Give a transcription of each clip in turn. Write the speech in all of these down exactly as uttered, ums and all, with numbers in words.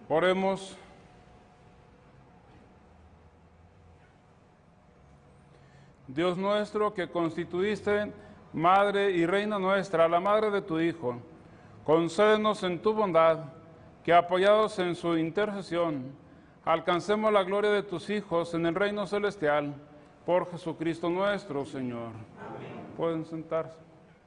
Oremos. Dios nuestro, que constituiste Madre y Reina nuestra, la Madre de tu Hijo, concédenos en tu bondad que, apoyados en su intercesión, alcancemos la gloria de tus hijos en el reino celestial, por Jesucristo nuestro Señor. Amén. Pueden sentarse.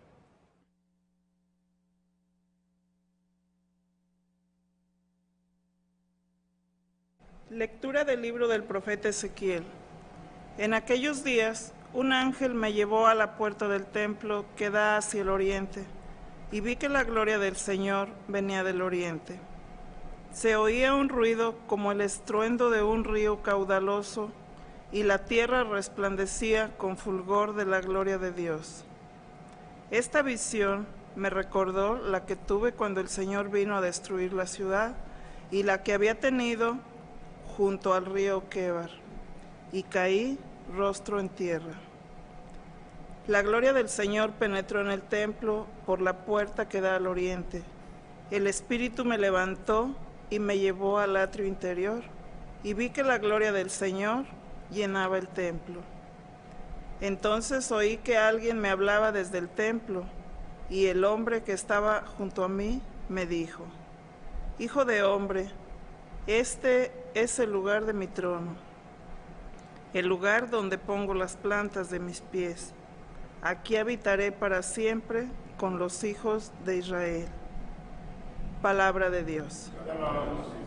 Lectura del libro del profeta Ezequiel. En aquellos días, un ángel me llevó a la puerta del templo que da hacia el oriente, y vi que la gloria del Señor venía del oriente. Se oía un ruido como el estruendo de un río caudaloso, y la tierra resplandecía con fulgor de la gloria de Dios. Esta visión me recordó la que tuve cuando el Señor vino a destruir la ciudad, y la que había tenido junto al río Quebar, y caí rostro en tierra. La gloria del Señor penetró en el templo por la puerta que da al oriente. El Espíritu me levantó y me llevó al atrio interior, y vi que la gloria del Señor llenaba el templo. Entonces oí que alguien me hablaba desde el templo, y el hombre que estaba junto a mí me dijo: Hijo de hombre, este es el lugar de mi trono, el lugar donde pongo las plantas de mis pies. Aquí habitaré para siempre con los hijos de Israel. Palabra de Dios.